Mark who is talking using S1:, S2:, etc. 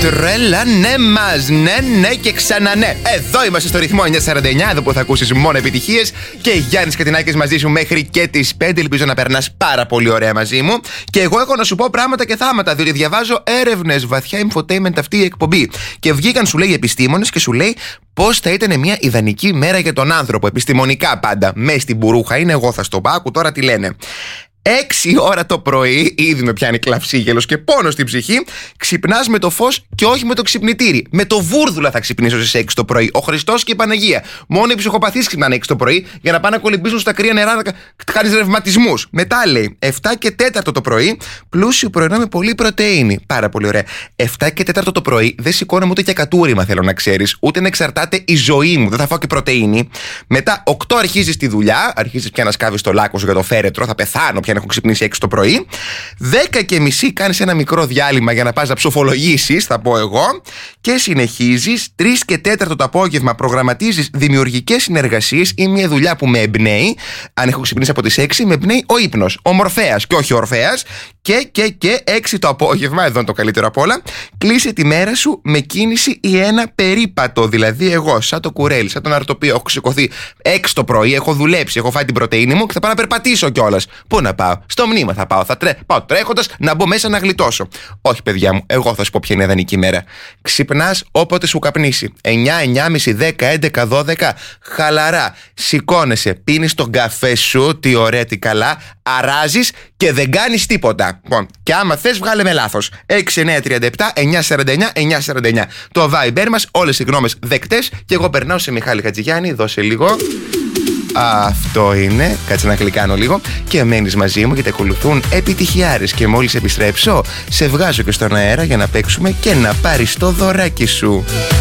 S1: Τρέλανε μας, ναι και ξανά ναι. Εδώ είμαστε στο ρυθμό 949, εδώ που θα ακούσεις μόνο επιτυχίες. Και Γιάννης Κατινάκης μαζί σου μέχρι και τις 5. Ελπίζω να περνάς πάρα πολύ ωραία μαζί μου. Και εγώ έχω να σου πω πράγματα και θάματα, διότι διαβάζω έρευνες, βαθιά infotainment αυτή η εκπομπή. Και βγήκαν, σου λέει, επιστήμονες και σου λέει πώς θα ήταν μια ιδανική μέρα για τον άνθρωπο. Επιστημονικά πάντα. Μέσα στην μπουρούχα είναι, εγώ θα στο πάκου τώρα τι λένε. 6 ώρα το πρωί, ήδη με πιάνει κλαυσίγελος και πόνο στην ψυχή, ξυπνάς με το φως και όχι με το ξυπνητήρι. Με το βούρδουλα θα ξυπνήσω στις 6 το πρωί. Ο Χριστός και η Παναγία. Μόνο οι ψυχοπαθείς ξυπνάνε 6 το πρωί για να πάνε να κολυμπήσουν στα κρύα νερά, να κάνεις ρευματισμούς. Μετά λέει 7 και 4 το πρωί, πλούσιο πρωινό με πολύ πρωτεΐνη. Πάρα πολύ ωραία. 7 και 4 το πρωί δεν σηκώνομαι ούτε για κατούριμα, θέλω να ξέρεις, ούτε να εξαρτάται η ζωή μου. Δεν θα φάω και πρωτεΐνη. Μετά 8 αρχίζεις τη δουλειά, αρχίζεις πια να σκάβεις το λάκκο σου για το φέρετρο, θα πεθάνω πια. Έχω ξυπνήσει 6 το πρωί. 10 και μισή κάνεις ένα μικρό διάλειμμα για να πας να ψοφολογήσεις, θα πω εγώ. Και συνεχίζεις. 3 και 4 το απόγευμα προγραμματίζεις δημιουργικές συνεργασίες ή μια δουλειά που με εμπνέει. Αν έχω ξυπνήσει από τις 6, με εμπνέει ο ύπνος. Ο Μορφέας και όχι ο Ορφέας. Και 6 το απόγευμα, εδώ είναι το καλύτερο απ' όλα. Κλείσε τη μέρα σου με κίνηση ή ένα περίπατο. Δηλαδή, εγώ, σαν το κουρέλι, σαν τον αρτοπείο, έχω σηκωθεί 6 το πρωί, έχω δουλέψει, έχω φάει την πρωτεΐνη μου και θα πάω να περπατήσω κιόλας. Πού να πάω? Στο μνήμα θα πάω. Πάω τρέχοντας να μπω μέσα να γλιτώσω. Όχι, παιδιά μου, εγώ θα σου πω ποια είναι η ιδανική μέρα. Ξυπνάς όποτε σου καπνίσει. 9, 9.30, 10, 11, 12. Χαλαρά. Σηκώνεσαι, πίνεις τον καφέ σου, τι ωραία, τι καλά. Αράζεις και δεν κάνεις τίποτα. Λοιπόν, και άμα θες, βγάλε με λάθος. 6937 949 949. Το Viber μας, όλες οι γνώμες δεκτές. Και εγώ περνάω σε Μιχάλη Χατζηγιάννη. Δώσε λίγο. Αυτό είναι. Κάτσε να κλικάνω λίγο και μένεις μαζί μου γιατί ακολουθούν επιτυχιάρες. Και μόλις επιστρέψω, σε βγάζω και στον αέρα για να παίξουμε και να πάρεις το δωράκι σου.